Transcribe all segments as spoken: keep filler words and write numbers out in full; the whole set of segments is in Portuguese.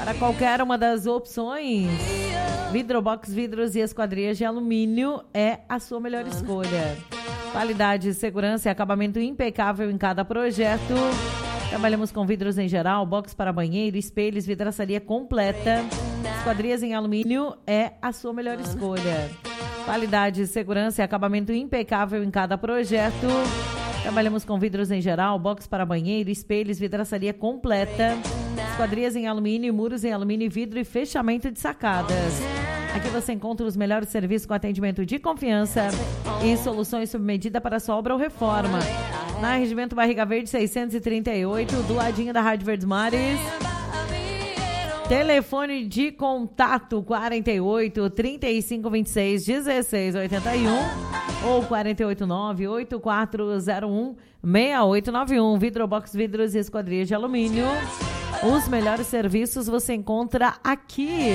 Para qualquer uma das opções, Vidrobox Vidros e Esquadrias de Alumínio é a sua melhor escolha. Qualidade, segurança e acabamento impecável em cada projeto. Trabalhamos com vidros em geral, box para banheiro, espelhos, vidraçaria completa. Esquadrias em alumínio é a sua melhor escolha. Qualidade, segurança e acabamento impecável em cada projeto. Trabalhamos com vidros em geral, box para banheiro, espelhos, vidraçaria completa. Esquadrias em alumínio, muros em alumínio, vidro e fechamento de sacadas. Aqui você encontra os melhores serviços com atendimento de confiança e soluções sob medida para sua obra ou reforma. Na Regimento Barriga Verde seiscentos e trinta e oito, do ladinho da Rádio Verdes Mares. Telefone de contato quarenta e oito, trinta e cinco, vinte e seis, dezesseis, oitenta e um ou quarenta e oito, nove, oito quatro zero um, seis oito nove um. Vidrobox Vidros e Esquadrias de Alumínio. Os melhores serviços você encontra aqui.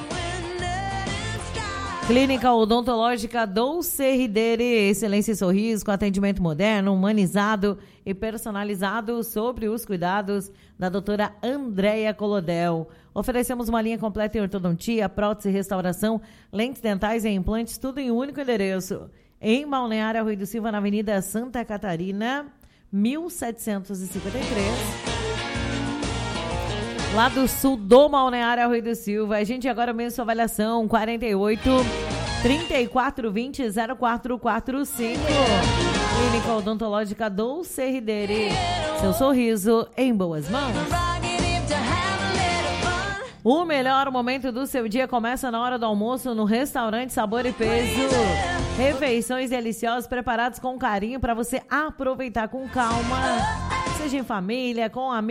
Clínica Odontológica Dolce Ridere, excelência e sorriso com atendimento moderno, humanizado e personalizado sobre os cuidados da doutora Andréia Colodel. Oferecemos uma linha completa em ortodontia, prótese, restauração, lentes dentais e implantes, tudo em um único endereço. Em Balneário Arroio do Silva, na Avenida Santa Catarina, mil setecentos e cinquenta e três. Lá do sul do Balneário Arroio do Silva. A gente agora mesmo sua avaliação, quarenta e oito, trinta e quatro, vinte, zero quatro quatro cinco. Clínica Odontológica Dolce Ridere. Seu sorriso em boas mãos. O melhor momento do seu dia começa na hora do almoço no restaurante Sabor e Peso. Refeições deliciosas preparadas com carinho para você aproveitar com calma. Seja em família, com amigos.